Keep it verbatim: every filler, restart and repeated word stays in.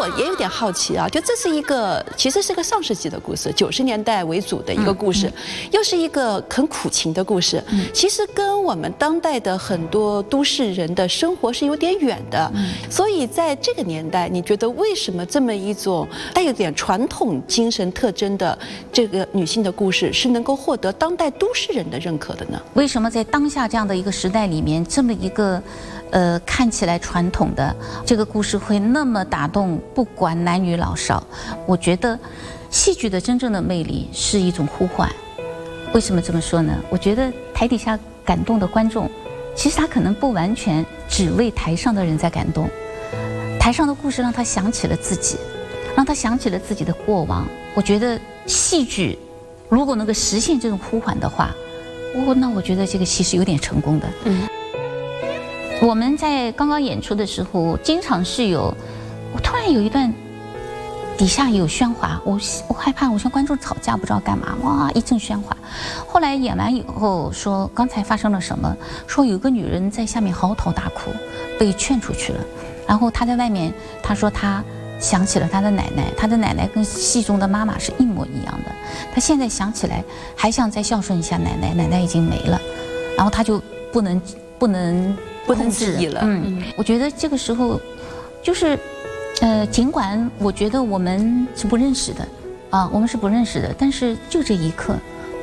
我也有点好奇啊，就这是一个其实是个上世纪的故事，九十年代为主的一个故事，嗯嗯、又是一个很苦情的故事。嗯、其实跟我们当代的很多都市人的生活是有点远的。嗯、所以在这个年代，你觉得为什么这么一种带有点传统精神特征的这个女性的故事是能够获得当代都市人的认可的呢？ 为什么在当下这样的一个时代里面，这么一个呃看起来传统的这个故事会那么打动不管男女老少？我觉得戏剧的真正的魅力是一种呼唤。为什么这么说呢？我觉得台底下感动的观众，其实他可能不完全只为台上的人在感动，台上的故事让他想起了自己，让他想起了自己的过往。我觉得戏剧如果能够实现这种呼唤的话，我那我觉得这个戏是有点成功的。嗯，我们在刚刚演出的时候，经常是有，我突然有一段底下有喧哗，我我害怕，我像观众吵架不知道干嘛，哇，一阵喧哗。后来演完以后说刚才发生了什么，说有个女人在下面嚎啕大哭，被劝出去了。然后她在外面，她说她想起了她的奶奶，她的奶奶跟戏中的妈妈是一模一样的。她现在想起来还想再孝顺一下奶奶，奶奶已经没了，然后她就不能不能不能自已了。 嗯，我觉得这个时候就是，呃，尽管我觉得我们是不认识的，啊，我们是不认识的，但是就这一刻，